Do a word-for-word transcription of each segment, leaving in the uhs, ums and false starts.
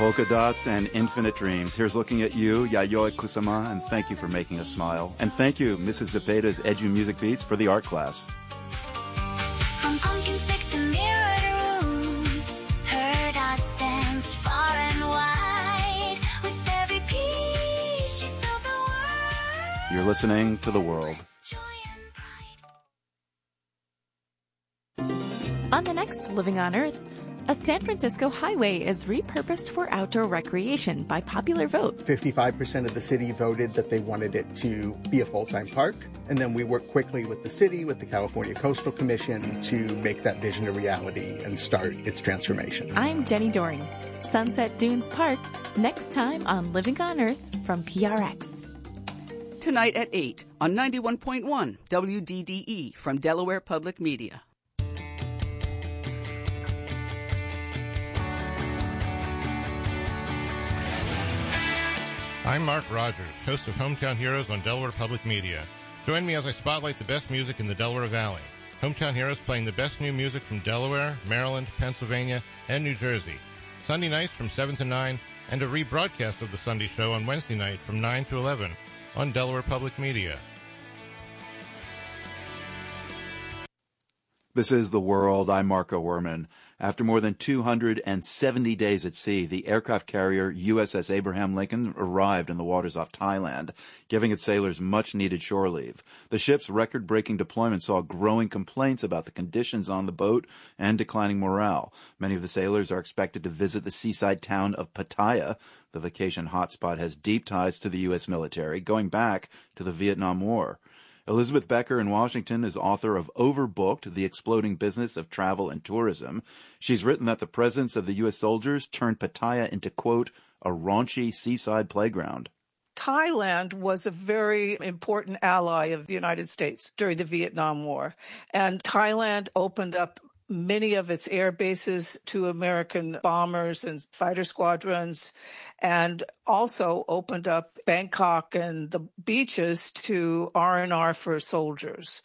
Polka Dots and Infinite Dreams. Here's looking at you, Yayoi Kusama, and thank you for making us smile. And thank you, Missus Zepeda's Edu Music Beats, for the art class. From pumpkin stick to mirrored rooms, her dots danced far and wide. With every piece, she filled the world. You're listening to The World. On the next Living on Earth, a San Francisco highway is repurposed for outdoor recreation by popular vote. fifty-five percent of the city voted that they wanted it to be a full-time park. And then we worked quickly with the city, with the California Coastal Commission, to make that vision a reality and start its transformation. I'm Jenny Doring. Sunset Dunes Park, next time on Living on Earth from P R X. Tonight at eight on ninety-one point one W D D E from Delaware Public Media. I'm Mark Rogers, host of Hometown Heroes on Delaware Public Media. Join me as I spotlight the best music in the Delaware Valley. Hometown Heroes playing the best new music from Delaware, Maryland, Pennsylvania, and New Jersey. Sunday nights from seven to nine, and a rebroadcast of the Sunday show on Wednesday night from nine to eleven on Delaware Public Media. This is The World. I'm Marco Werman. After more than two hundred seventy days at sea, the aircraft carrier U S S Abraham Lincoln arrived in the waters off Thailand, giving its sailors much-needed shore leave. The ship's record-breaking deployment saw growing complaints about the conditions on the boat and declining morale. Many of the sailors are expected to visit the seaside town of Pattaya. The vacation hotspot has deep ties to the U S military, going back to the Vietnam War. Elizabeth Becker in Washington is author of Overbooked, The Exploding Business of Travel and Tourism. She's written that the presence of the U S soldiers turned Pattaya into, quote, a raunchy seaside playground. Thailand was a very important ally of the United States during the Vietnam War. And Thailand opened up many of its air bases to American bombers and fighter squadrons, and also opened up Bangkok and the beaches to R and R for soldiers.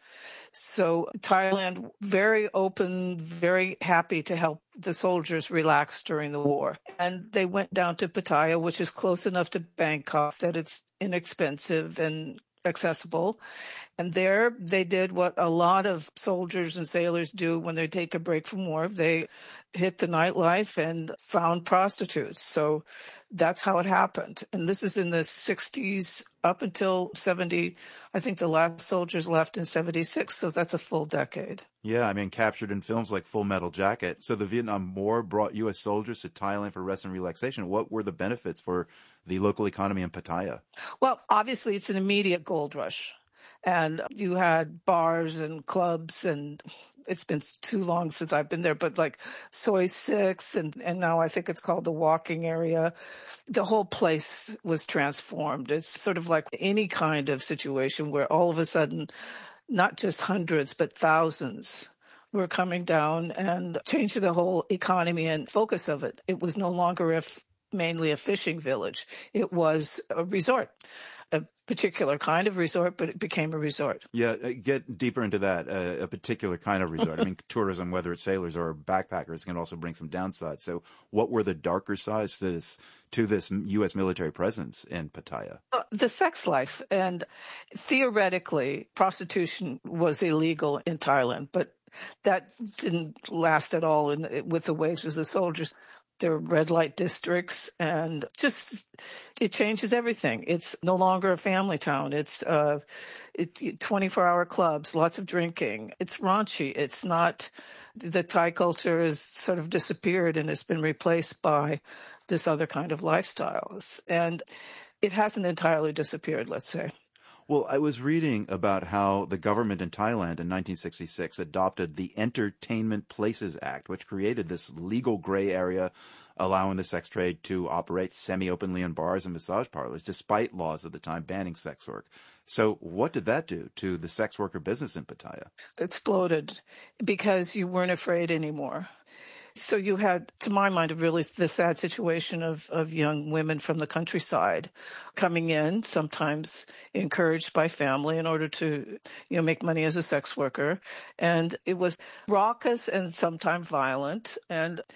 So Thailand, very open, very happy to help the soldiers relax during the war. And they went down to Pattaya, which is close enough to Bangkok that it's inexpensive and accessible. And there they did what a lot of soldiers and sailors do when they take a break from war. They hit the nightlife and found prostitutes. So that's how it happened. And this is in the sixties up until seventy. I think the last soldiers left in seventy-six. So that's a full decade. Yeah, I mean, captured in films like Full Metal Jacket. So the Vietnam War brought U S soldiers to Thailand for rest and relaxation. What were the benefits for the local economy in Pattaya? Well, obviously, it's an immediate gold rush. And you had bars and clubs, and it's been too long since I've been there, but like Soy Six, and, and now I think it's called the Walking Area. The whole place was transformed. It's sort of like any kind of situation where all of a sudden, not just hundreds, but thousands were coming down and changing the whole economy and focus of it. It was no longer a f- mainly a fishing village. It was a resort. A particular kind of resort, but it became a resort. Yeah, get deeper into that, uh, a particular kind of resort. I mean, tourism, whether it's sailors or backpackers, can also bring some downsides. So what were the darker sides to this, to this U S military presence in Pattaya? Uh, the sex life. And theoretically, prostitution was illegal in Thailand, but that didn't last at all in, with the wages of the soldiers. There are red light districts, and just it changes everything. It's no longer a family town. It's uh, it, twenty-four hour clubs, lots of drinking. It's raunchy. It's not, the Thai culture has sort of disappeared and it's been replaced by this other kind of lifestyles. And it hasn't entirely disappeared, let's say. Well, I was reading about how the government in Thailand in nineteen sixty-six adopted the Entertainment Places Act, which created this legal gray area allowing the sex trade to operate semi-openly in bars and massage parlors, despite laws at the time banning sex work. So what did that do to the sex worker business in Pattaya? Exploded because you weren't afraid anymore. So you had, to my mind, a really the sad situation of, of young women from the countryside coming in, sometimes encouraged by family in order to, you know, make money as a sex worker. And it was raucous and sometimes violent. And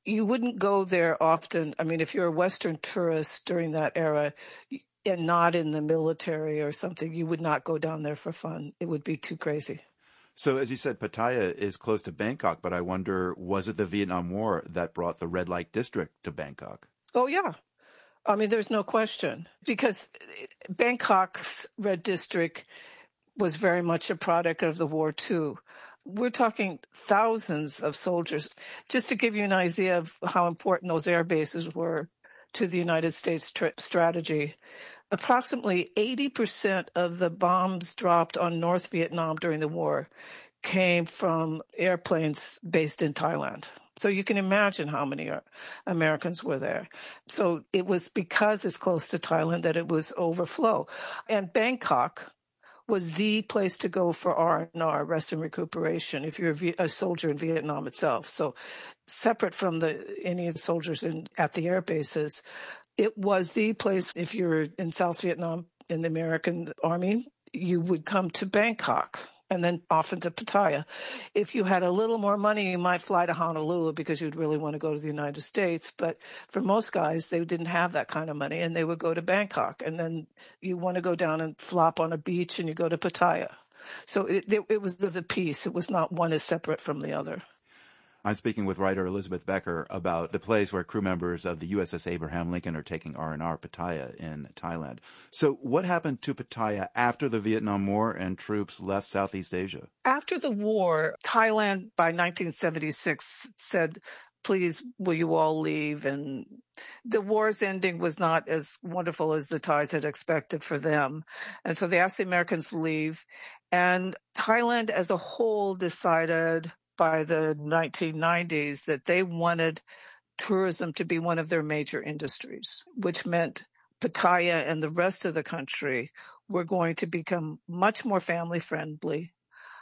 you wouldn't go there often. I mean, if you're a Western tourist during that era and not in the military or something, you would not go down there for fun. It would be too crazy. So, as you said, Pattaya is close to Bangkok, but I wonder, was it the Vietnam War that brought the red light district to Bangkok? Oh, yeah. I mean, there's no question, because Bangkok's red district was very much a product of the war, too. We're talking thousands of soldiers. Just to give you an idea of how important those air bases were to the United States tr- strategy, approximately eighty percent of the bombs dropped on North Vietnam during the war came from airplanes based in Thailand. So you can imagine how many Americans were there. So it was because it's close to Thailand that it was overflow. And Bangkok was the place to go for R and R, rest and recuperation, if you're a soldier in Vietnam itself. So separate from the any soldiers in, at the air bases, it was the place, if you're in South Vietnam in the American Army, you would come to Bangkok and then often to Pattaya. If you had a little more money, you might fly to Honolulu because you'd really want to go to the United States. But for most guys, they didn't have that kind of money, and they would go to Bangkok. And then you want to go down and flop on a beach, and you go to Pattaya. So it, it, it was the, the piece. It was not one is separate from the other. I'm speaking with writer Elizabeth Becker about the place where crew members of the U S S Abraham Lincoln are taking R and R, Pattaya in Thailand. So what happened to Pattaya after the Vietnam War and troops left Southeast Asia? After the war, Thailand by nineteen seventy-six said, please, will you all leave? And the war's ending was not as wonderful as the Thais had expected for them. And so they asked the Americans to leave. And Thailand as a whole decided by the nineteen nineties that they wanted tourism to be one of their major industries, which meant Pattaya and the rest of the country were going to become much more family friendly,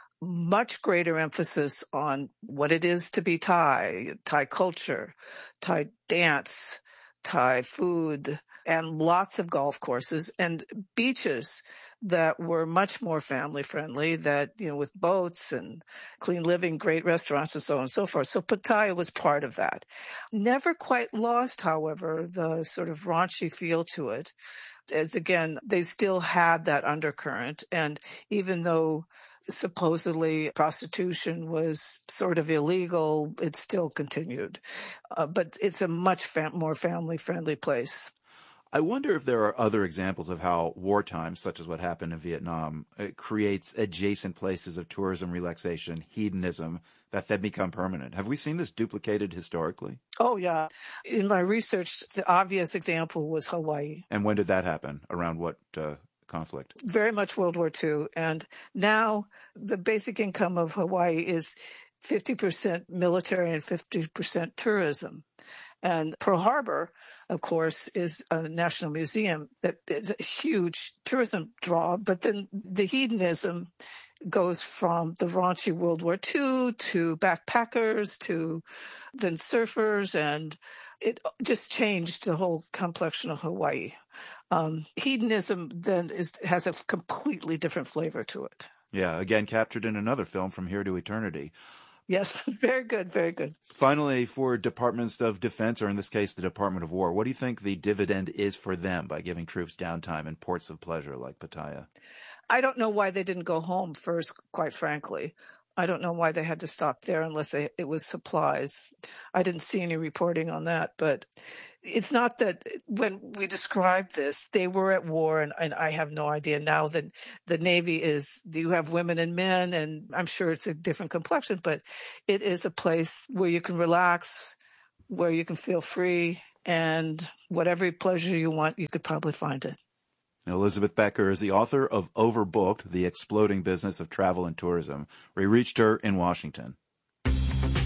much greater emphasis on what it is to be Thai, Thai culture, Thai dance, Thai food, and lots of golf courses and beaches that were much more family friendly, that, you know, with boats and clean living, great restaurants and so on and so forth. So Pattaya was part of that. Never quite lost, however, the sort of raunchy feel to it, as again, they still had that undercurrent. And even though supposedly prostitution was sort of illegal, it still continued. Uh, but it's a much fam- more family-friendly place. I wonder if there are other examples of how wartime, such as what happened in Vietnam, it creates adjacent places of tourism relaxation, hedonism, that then become permanent. Have we seen this duplicated historically? Oh, yeah. In my research, the obvious example was Hawaii. And when did that happen? Around what uh, conflict? Very much World War Two. And now the basic income of Hawaii is fifty percent military and fifty percent tourism. And Pearl Harbor, of course, is a national museum that is a huge tourism draw. But then the hedonism goes from the raunchy World War Two to backpackers to then surfers, and it just changed the whole complexion of Hawaii. Um, hedonism then is has a completely different flavor to it. Yeah, again, captured in another film, From Here to Eternity. Yes, very good, very good. Finally, for departments of defense, or in this case, the Department of War, what do you think the dividend is for them by giving troops downtime in ports of pleasure like Pattaya? I don't know why they didn't go home first, quite frankly. I don't know why they had to stop there unless they, it was supplies. I didn't see any reporting on that, but it's not that when we described this, they were at war, and, and I have no idea now that the Navy is, you have women and men, and I'm sure it's a different complexion, but it is a place where you can relax, where you can feel free, and whatever pleasure you want, you could probably find it. Elizabeth Becker is the author of Overbooked, The Exploding Business of Travel and Tourism. We reached her in Washington.